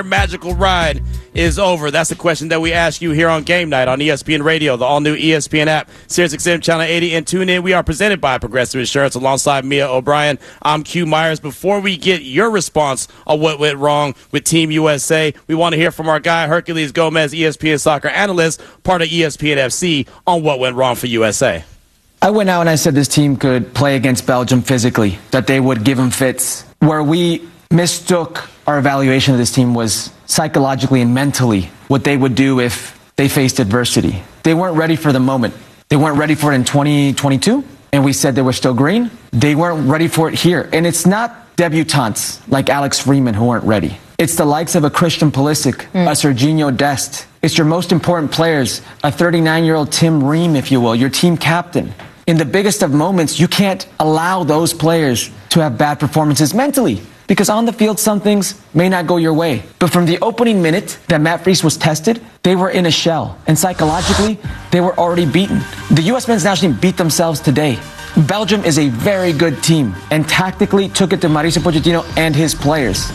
magical ride is over? That's the question that we ask you here on Game Night on ESPN Radio, the all-new ESPN app, SiriusXM Channel 80, and tune in. We are presented by Progressive Insurance alongside Mia O'Brien. I'm Q Myers. Before we get your response on what went wrong with Team USA, we want to hear from our guy, Herculez Gomez, ESPN soccer analyst, part of ESPN FC, on what went wrong for USA. I went out and I said this team could play against Belgium physically, that they would give them fits. Where we mistook our evaluation of this team was psychologically and mentally what they would do if they faced adversity. They weren't ready for the moment. They weren't ready for it in 2022, and we said they were still green. They weren't ready for it here. And it's not debutantes like Alex Freeman who weren't ready. It's the likes of a Christian Pulisic, a Serginho Dest. It's your most important players, a 39-year-old Tim Ream, if you will, your team captain. In the biggest of moments, you can't allow those players to have bad performances mentally, because on the field, some things may not go your way. But from the opening minute that Matt Freese was tested, they were in a shell. And psychologically, they were already beaten. The U.S. men's national team beat themselves today. Belgium is a very good team and tactically took it to Mauricio Pochettino and his players.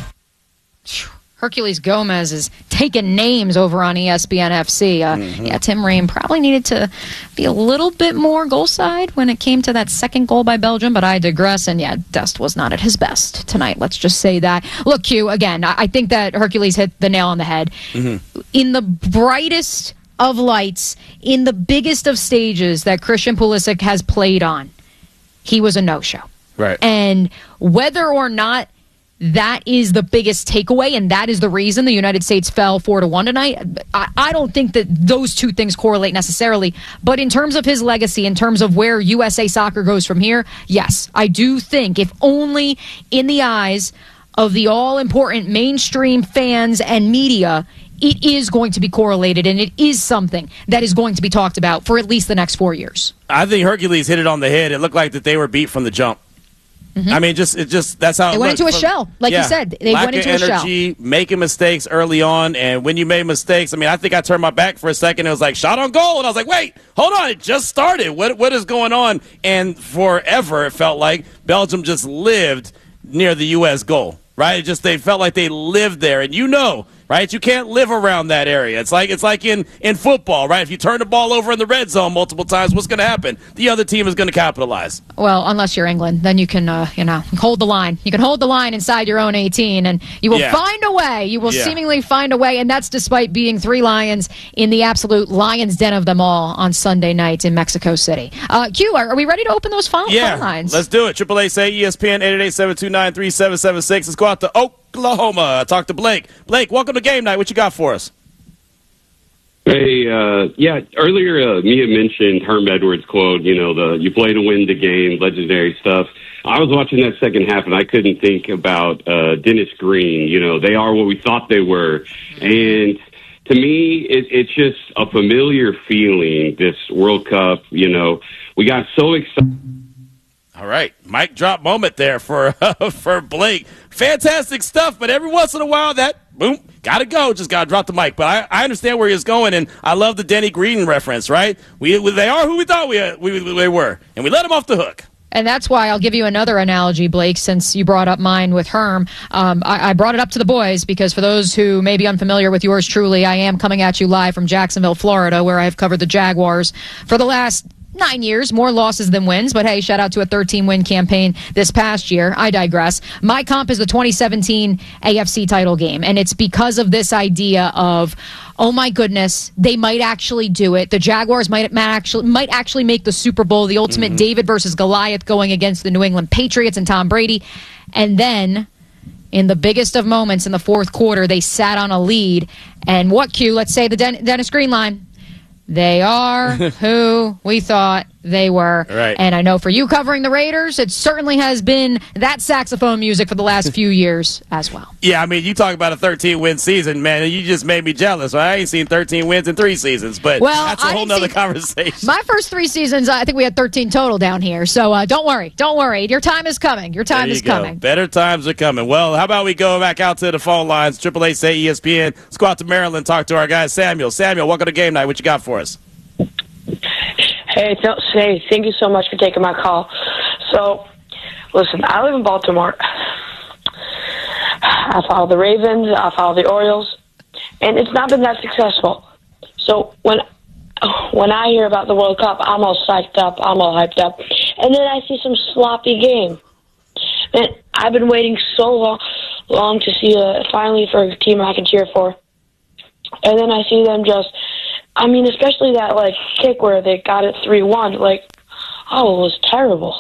Herculez Gomez is taking names over on ESPN FC. Yeah, Tim Ream probably needed to be a little bit more goal side when it came to that second goal by Belgium, but I digress. And yeah, Dest was not at his best tonight. Let's just say that. Look, Q, again, I think that Herculez hit the nail on the head. In the brightest of lights, in the biggest of stages that Christian Pulisic has played on, he was a no-show. Right. And whether or not that is the biggest takeaway, and that is the reason the United States fell 4-1 tonight. I don't think that those two things correlate necessarily, but in terms of his legacy, in terms of where USA soccer goes from here, yes, I do think, if only in the eyes of the all-important mainstream fans and media, it is going to be correlated, and it is something that is going to be talked about for at least the next 4 years. I think Herculez hit it on the head. It looked like that they were beat from the jump. I mean, just that's how they went into a shell, like you said. They went into a shell. Lack of energy, making mistakes early on, and when you made mistakes, I mean, I think I turned my back for a second. It was like shot on goal, and I was like, wait, hold on, it just started. What is going on? And forever, it felt like Belgium just lived near the U.S. goal, right? They felt like they lived there, and right? You can't live around that area. It's like in football, right? If you turn the ball over in the red zone multiple times, what's going to happen? The other team is going to capitalize. Well, unless you're England, then you can, hold the line. You can hold the line inside your own 18, and you will find a way. You will seemingly find a way, and that's despite being 3 Lions in the absolute lion's den of them all on Sunday night in Mexico City. Q, are we ready to open those phone lines? Let's do it. 888-ESPN, 888-729-3776. Let's go out to Oklahoma. Talk to Blake. Blake, welcome to Game Night. What you got for us? Hey, earlier Mia mentioned Herm Edwards' quote, you play to win the game, legendary stuff. I was watching that second half, and I couldn't think about Dennis Green. They are what we thought they were. And to me, it's just a familiar feeling, this World Cup. We got so excited. All right, mic drop moment there for Blake. Fantastic stuff, but every once in a while that, boom, got to go. Just got to drop the mic. But I understand where he's going, and I love the Denny Green reference, right? They are who we thought they were, and we let them off the hook. And that's why I'll give you another analogy, Blake, since you brought up mine with Herm. I brought it up to the boys because for those who may be unfamiliar with yours truly, I am coming at you live from Jacksonville, Florida, where I have covered the Jaguars for the last 9 years, more losses than wins, but hey, shout out to a 13-win campaign this past year. I digress. My comp is the 2017 AFC title game, and it's because of this idea of, oh my goodness, they might actually do it. The Jaguars might actually make the Super Bowl, the ultimate David versus Goliath going against the New England Patriots and Tom Brady. And then, in the biggest of moments in the fourth quarter, they sat on a lead. And what, Q? Let's say the Dennis Green line. They are who we thought they were. Right. And I know for you covering the Raiders, it certainly has been that saxophone music for the last few years as well. Yeah, I mean, you talk about a 13-win season, man, and you just made me jealous. Right? I ain't seen 13 wins in 3 seasons, but that's a whole nother conversation. My first 3 seasons, I think we had 13 total down here. So don't worry. Your time is coming. Your time is coming. Better times are coming. Well, how about we go back out to the phone lines, 888-SAY-ESPN. Let's go out to Maryland, talk to our guy, Samuel. Samuel, welcome to Game Night. What you got for us? Hey, thank you so much for taking my call. So, listen, I live in Baltimore. I follow the Ravens, I follow the Orioles, and it's not been that successful. So when I hear about the World Cup, I'm all psyched up, I'm all hyped up, and then I see some sloppy game. And I've been waiting so long to see finally for a team I can cheer for, and then I see them especially that kick where they got it 3-1. It was terrible.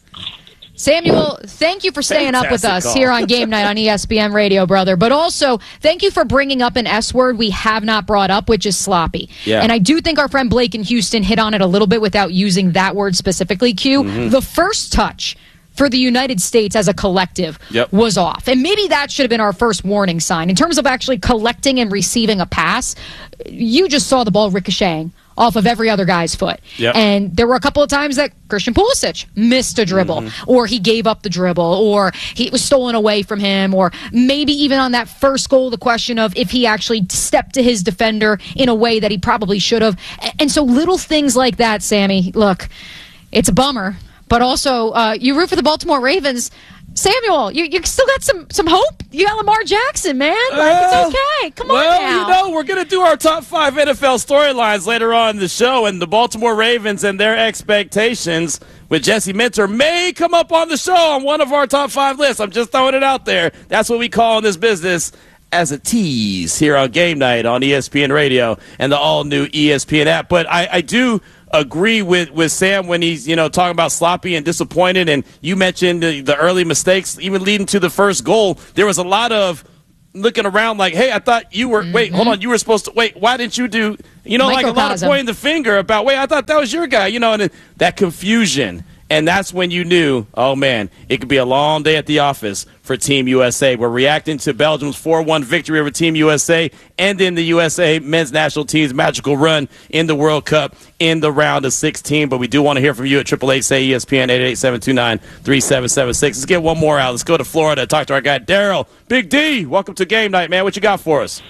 Samuel, thank you for staying up with us here on Game Night on ESPN Radio, brother. But also, thank you for bringing up an S word we have not brought up, which is sloppy. Yeah. And I do think our friend Blake in Houston hit on it a little bit without using that word specifically, Q. Mm-hmm. The first touch for the United States as a collective was off. And maybe that should have been our first warning sign. In terms of actually collecting and receiving a pass, you just saw the ball ricocheting off of every other guy's foot. Yep. And there were a couple of times that Christian Pulisic missed a dribble, or he gave up the dribble, or it was stolen away from him, or maybe even on that first goal, the question of if he actually stepped to his defender in a way that he probably should have. And so little things like that, Sammy, look, it's a bummer, but also you root for the Baltimore Ravens. Samuel, you still got some hope? You got Lamar Jackson, man. It's okay. Come on now. We're going to do our top 5 NFL storylines later on in the show, and the Baltimore Ravens and their expectations with Jesse Minter may come up on the show on one of our top 5 lists. I'm just throwing it out there. That's what we call in this business as a tease here on Game Night on ESPN Radio and the all-new ESPN app. But I do agree with Sam when he's talking about sloppy and disappointed, and you mentioned the early mistakes even leading to the first goal. There was a lot of looking around like, hey, I thought you were wait, hold on, you were supposed to wait, why didn't you do like a lot of pointing the finger about, wait, I thought that was your guy, and that confusion. And that's when you knew, oh, man, it could be a long day at the office for Team USA. We're reacting to Belgium's 4-1 victory over Team USA and in the USA men's national team's magical run in the World Cup in the round of 16. But we do want to hear from you at 888-SAY-ESPN, 888-729-3776. Let's get one more out. Let's go to Florida, talk to our guy, Daryl. Big D, welcome to Game Night, man. What you got for us?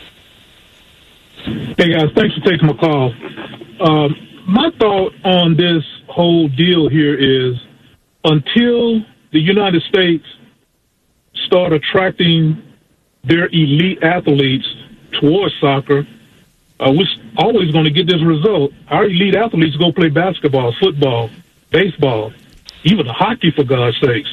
Hey, guys, thanks for taking my call. My thought on this whole deal here is until the United States start attracting their elite athletes towards soccer, we're always going to get this result. Our elite athletes go play basketball, football, baseball, even hockey, for God's sakes.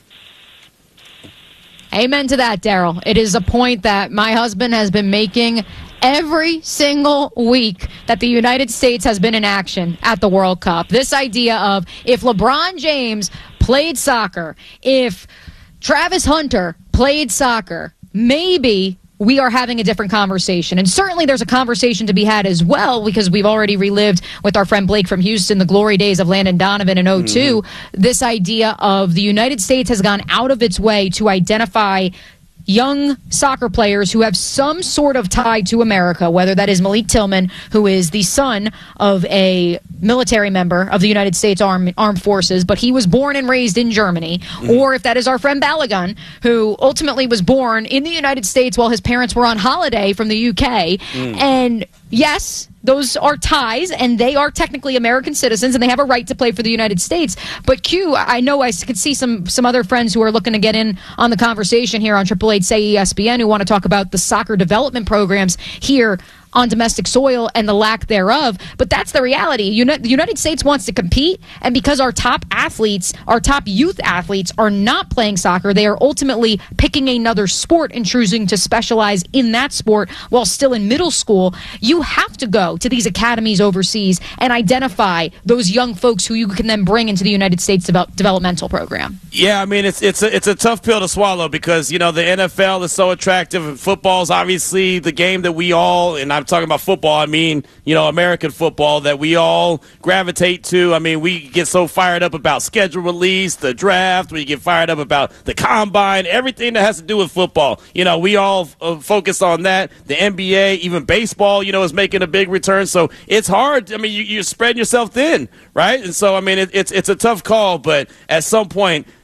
Amen to that, Daryl. It is a point that my husband has been making every single week that the United States has been in action at the World Cup. This idea of if LeBron James played soccer, if Travis Hunter played soccer, maybe we are having a different conversation. And certainly there's a conversation to be had as well, because we've already relived with our friend Blake from Houston the glory days of Landon Donovan in 2002. This idea of the United States has gone out of its way to identify young soccer players who have some sort of tie to America, whether that is Malik Tillman, who is the son of a military member of the United States Armed Forces, but he was born and raised in Germany, or if that is our friend Balogun, who ultimately was born in the United States while his parents were on holiday from the UK. And yes, those are ties, and they are technically American citizens, and they have a right to play for the United States. But Q, I know I could see some other friends who are looking to get in on the conversation here on 888-SAY-ESPN who want to talk about the soccer development programs here on domestic soil and the lack thereof. But that's the reality. The United States wants to compete, and because our top athletes, our top youth athletes, are not playing soccer, they are ultimately picking another sport and choosing to specialize in that sport while still in middle school. You have to go to these academies overseas and identify those young folks who you can then bring into the United States developmental program. Yeah, I mean, it's a tough pill to swallow because, the NFL is so attractive, and football's obviously the game that we all, and I'm talking about football, I mean, American football, that we all gravitate to. I mean, we get so fired up about schedule release, the draft, we get fired up about the combine, everything that has to do with football. We all focus on that. The NBA, even baseball, is making a big return. So it's hard. I mean, you're spreading yourself thin, right? And so, I mean, it's a tough call, but at some point,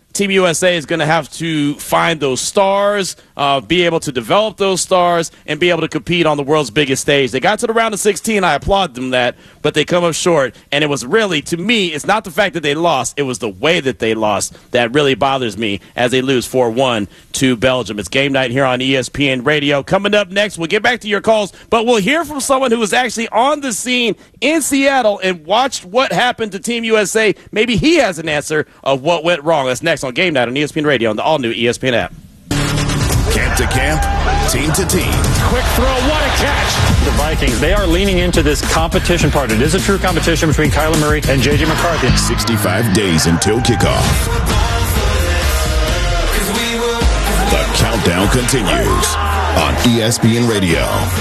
Team USA is going to have to find those stars, be able to develop those stars, and be able to compete on the world's biggest stage. They got to the round of 16. I applaud them that, but they come up short. And it was really, to me, it's not the fact that they lost. It was the way that they lost that really bothers me as they lose 4-1 to Belgium. It's game night here on ESPN Radio. Coming up next, we'll get back to your calls, but we'll hear from someone who was actually on the scene in Seattle and watched what happened to Team USA. Maybe he has an answer of what went wrong. That's next on Game Night on ESPN Radio on the all-new ESPN app. Camp to camp, team to team. Quick throw, what a catch. The Vikings, they are leaning into this competition part. It is a true competition between Kyler Murray and J.J. McCarthy. 65 days until kickoff. The countdown continues on ESPN Radio.